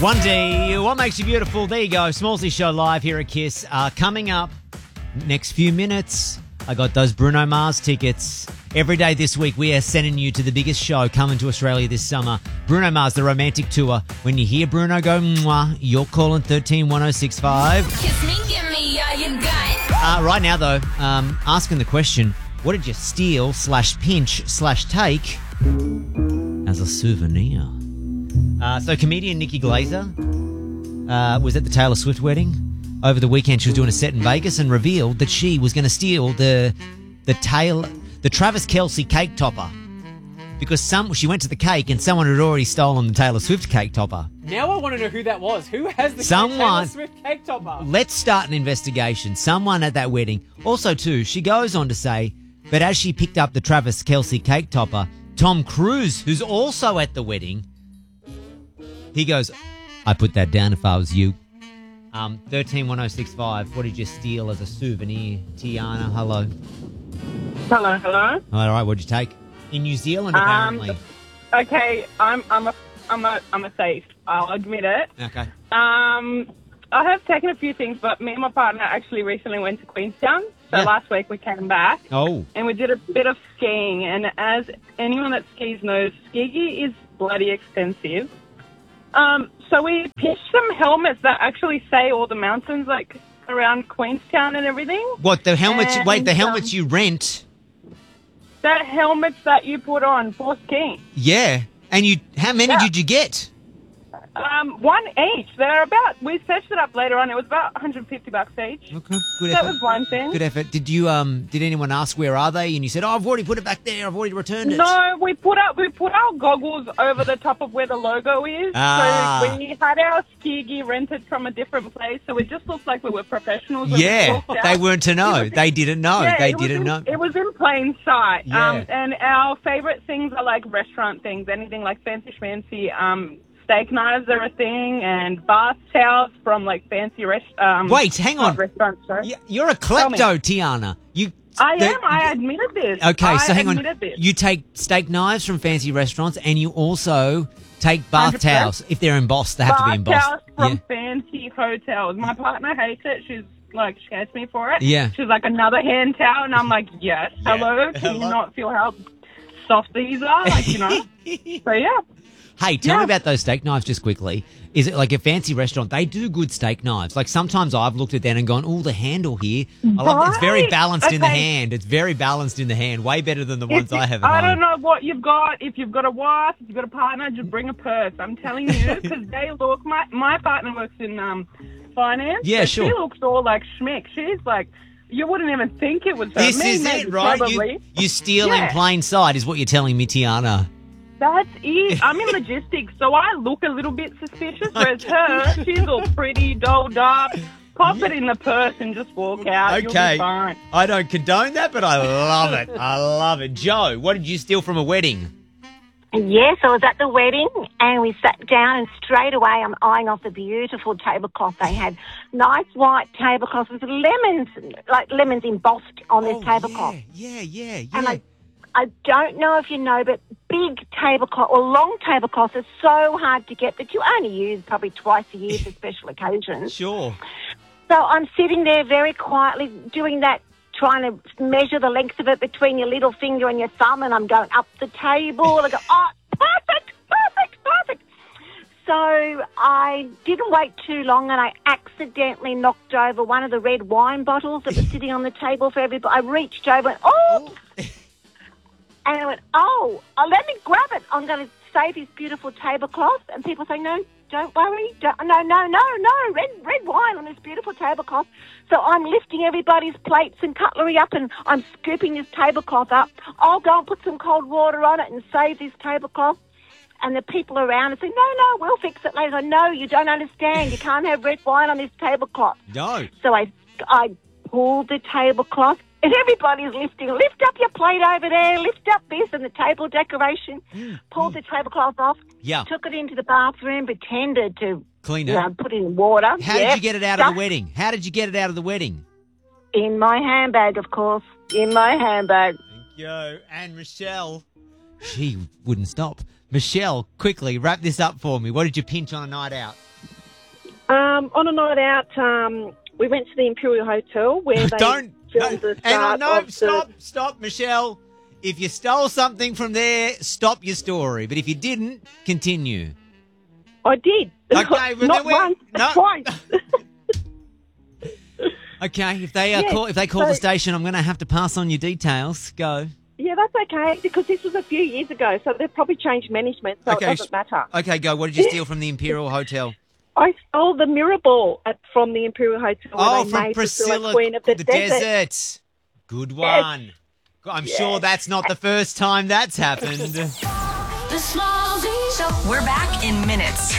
One What Makes You Beautiful? There you go. Smallsy Show live here at KISS. Coming up next few minutes, I got those Bruno Mars tickets. Every day this week, we are sending you to the biggest show coming to Australia this summer. Bruno Mars, the romantic tour. When you hear Bruno go, mwah, you're calling 131065. Kiss me, give me all you got. Right now, though, asking the question, what did you steal / pinch / take as a souvenir? So comedian Nikki Glazer was at the Taylor Swift wedding. Over the weekend, she was doing a set in Vegas and revealed that she was going to steal the Travis Kelce cake topper because she went to the cake and someone had already stolen the Taylor Swift cake topper. Now I want to know who that was. Who has the Someone- Taylor Swift cake topper? Let's start an investigation. Someone at that wedding. Also, too, she goes on to say, but as she picked up the Travis Kelce cake topper, Tom Cruise, who's also at the wedding, he goes, I put that down if I was you. 131065. What did you steal as a souvenir? Tiana, hello. Hello. All right, what did you take? In New Zealand, apparently. Okay, I'm a thief. I'll admit it. Okay. I have taken a few things, but me and my partner actually recently went to Queenstown. So Yeah. last week we came back. Oh. And we did a bit of skiing. And as anyone that skis knows, ski is bloody expensive. So we pitched some helmets that actually say all the mountains, like around Queenstown and everything. What, the helmets? And, the helmets you rent? The helmets that you put on for skiing. Yeah. And how many did you get? One each. We searched it up later on. It was about $150 each. Okay, good That effort. was one thing. Good effort. Did anyone ask where are they? And you said, I've already put it back there. I've already returned it. No, we put our goggles over the top of where the logo is. Ah. So we had our ski gear rented from a different place, so it just looked like we were professionals. when we Yeah, walked out. they weren't to know. They didn't know. Yeah, They it was didn't in- know. It was in plain sight. Yeah. And our favourite things are like restaurant things, anything like fancy schmancy. Steak knives are a thing, and bath towels from like fancy Wait, hang on. restaurants. Sorry. You're a klepto, Tiana. I am. I admitted this. Okay, so hang on. admitted this. You take steak knives from fancy restaurants, and you also take bath 100%. towels. If they're embossed, they have to be Bath embossed. towels from fancy hotels. My partner hates it. She's like, she hates me for it. Yeah. She's like, another hand towel, and I'm like, yes. Hello. Can you not feel how soft these are? Like, So yeah. Hey, tell me Yeah. about those steak knives just quickly. Is it like a fancy restaurant? They do good steak knives. Like sometimes I've looked at them and gone, oh, the handle here. I love it. It's very Right. balanced in the Okay. hand. It's very balanced in the hand. Way better than the ones I have at I home. don't know what you've got. If you've got a wife, if you've got a partner, just bring a purse. I'm telling you, because they look. My partner works in finance. Yeah, so sure. She looks all like schmick. She's like, you wouldn't even think it was her. This Me, is maybe, it, right? Probably. You steal in Yeah. plain sight is what you're telling me, Tiana. That's it. I'm in logistics, so I look a little bit suspicious, whereas her, she's all pretty, dolled up. Pop it in the purse and just walk out. You'll Okay. be fine. I don't condone that, but I love it. I love it. Joe, what did you steal from a wedding? Yes, I was at the wedding and we sat down and straight away I'm eyeing off the beautiful tablecloth they had. Nice white tablecloth with lemons, like lemons embossed on this tablecloth. Yeah. And I don't know if you know, but big tablecloth or long tablecloths are so hard to get that you only use probably twice a year for special occasions. Sure. So I'm sitting there very quietly doing that, trying to measure the length of it between your little finger and your thumb, and I'm going up the table. And I go, oh, perfect. So I didn't wait too long, and I accidentally knocked over one of the red wine bottles that was sitting on the table for everybody. I reached over and, and I went, let me grab it. I'm going to save his beautiful tablecloth. And people say, no, don't worry. No, red wine on this beautiful tablecloth. So I'm lifting everybody's plates and cutlery up and I'm scooping this tablecloth up. I'll go and put some cold water on it and save this tablecloth. And the people around say, no, we'll fix it later. I know, you don't understand. You can't have red wine on this tablecloth. No. So I pulled the tablecloth. And everybody's lifting. Lift up your plate over there. Lift up this and the table decoration. Pulled the tablecloth off. Yeah. Took it into the bathroom. Pretended to Clean it. put it in water. How did you get it out of the wedding? How did you get it out of the wedding? In my handbag, of course. In my handbag. Thank you. And Michelle. She wouldn't stop. Michelle, quickly, wrap this up for me. What did you pinch on a night out? On a night out, we went to the Imperial Hotel where they filmed the start Stop, Michelle. If you stole something from there, stop your story. But if you didn't, continue. I did. Okay, but not once, twice. Okay, if they call the station, I'm going to have to pass on your details. Go. Yeah, that's okay, because this was a few years ago, so they've probably changed management, so it doesn't matter. Okay, go. What did you steal from the Imperial Hotel? I stole the mirror ball from the Imperial Hotel. Oh, they from made Priscilla, Queen of the Desert. Good one. Yes. I'm sure that's not the first time that's happened. The Smallzy Show. We're back in minutes.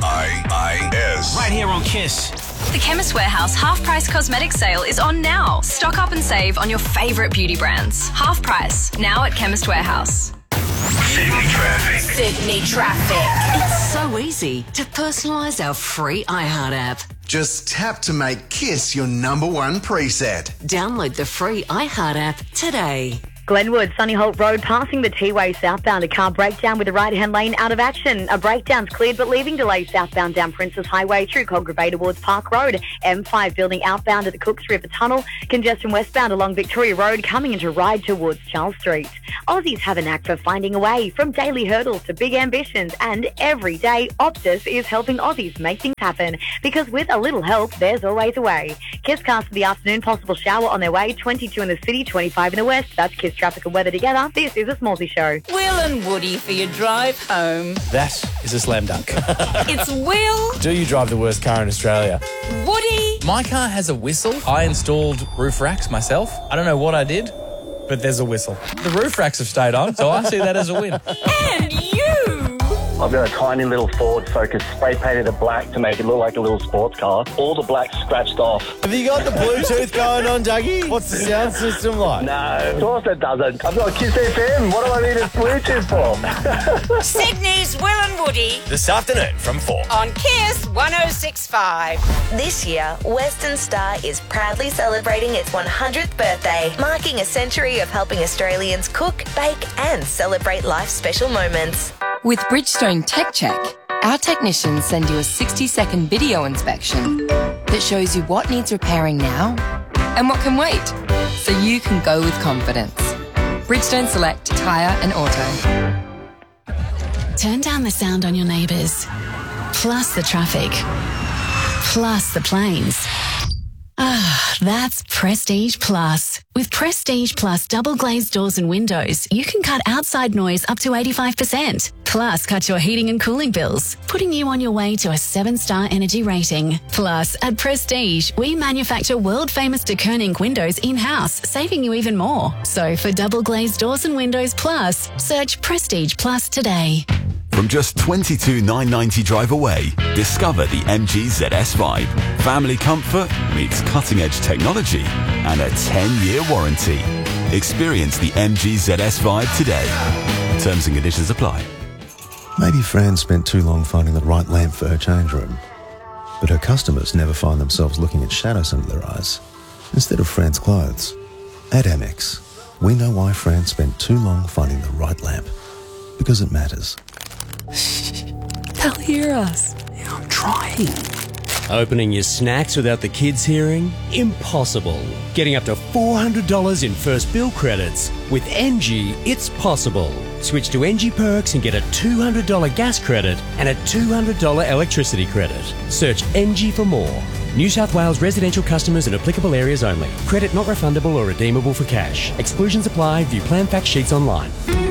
KIIS. Right here on Kiss. The Chemist Warehouse half-price cosmetic sale is on now. Stock up and save on your favourite beauty brands. Half price, now at Chemist Warehouse. Sydney traffic. Sydney traffic. It's so easy to personalise our free iHeart app. Just tap to make Kiss your number one preset. Download the free iHeart app today. Glenwood, Sunnyholt Road, passing the T-Way southbound. A car breakdown with the right-hand lane out of action. A breakdown's cleared but leaving delays southbound down Princess Highway through Cogra Bay towards Park Road. M5 building outbound at the Cooks River Tunnel. Congestion westbound along Victoria Road coming into Ryde towards Charles Street. Aussies have a knack for finding a way, from daily hurdles to big ambitions, and every day Optus is helping Aussies make things happen, because with a little help there's always a way. Kisscast for the afternoon, possible shower on their way, 22 in the city, 25 in the west. That's Kiss traffic and weather together. This is a Smallzy Show. Will and Woody for your drive home. That is a slam dunk. It's Will. Do you drive the worst car in Australia? Woody. My car has a whistle. I installed roof racks myself. I don't know what I did, but there's a whistle. The roof racks have stayed on, so I see that as a win. And you. I've got a tiny little Ford Focus, spray painted it black to make it look like a little sports car. All the black's scratched off. Have you got the Bluetooth going on, Dougie? What's the sound system like? No, of course it doesn't. I've got Kiss FM. What do I need a Bluetooth for? Sydney's Will and Woody. This afternoon from 4. On Kiss 106.5. This year, Western Star is proudly celebrating its 100th birthday, marking a century of helping Australians cook, bake and celebrate life's special moments. With Bridgestone Tech Check, our technicians send you a 60-second video inspection that shows you what needs repairing now and what can wait, so you can go with confidence. Bridgestone Select Tyre and Auto. Turn down the sound on your neighbours, plus the traffic, plus the planes. Ah, that's Prestige Plus. With Prestige Plus double glazed doors and windows, you can cut outside noise up to 85%. Plus, cut your heating and cooling bills, putting you on your way to a 7-star energy rating. Plus, at Prestige, we manufacture world-famous de Koning windows in-house, saving you even more. So for double glazed doors and windows plus, search Prestige Plus today. From just $22,990 drive away, discover the MG ZS Vibe. Family comfort meets cutting-edge technology and a 10-year warranty. Experience the MG ZS Vibe today. Terms and conditions apply. Maybe Fran spent too long finding the right lamp for her change room, but her customers never find themselves looking at shadows under their eyes instead of Fran's clothes. At Amex, we know why Fran spent too long finding the right lamp, because it matters. They'll hear us. Yeah, I'm trying. Opening your snacks without the kids hearing? Impossible. Getting up to $400 in first bill credits. With NG, it's possible. Switch to NG Perks and get a $200 gas credit and a $200 electricity credit. Search NG for more. New South Wales residential customers in applicable areas only. Credit not refundable or redeemable for cash. Exclusions apply. View plan fact sheets online.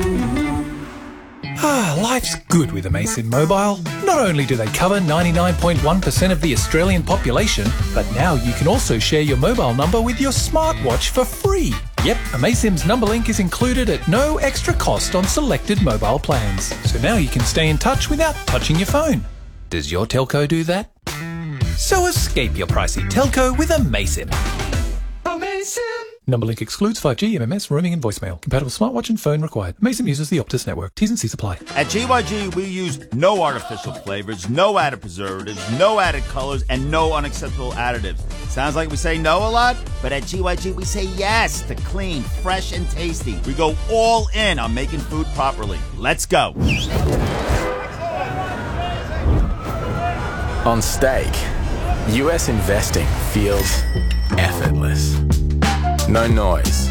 Life's good with Amaysim Mobile. Not only do they cover 99.1% of the Australian population, but now you can also share your mobile number with your smartwatch for free. Yep, Amaysim's number link is included at no extra cost on selected mobile plans. So now you can stay in touch without touching your phone. Does your telco do that? So escape your pricey telco with Amaysim. Amaysim! Number link excludes 5G, MMS, roaming and voicemail. Compatible smartwatch and phone required. Amaysim uses the Optus network. T's and C's apply. At GYG, we use no artificial flavors, no added preservatives, no added colors, and no unacceptable additives. Sounds like we say no a lot, but at GYG, we say yes to clean, fresh, and tasty. We go all in on making food properly. Let's go. On steak, US investing feels effortless. No noise,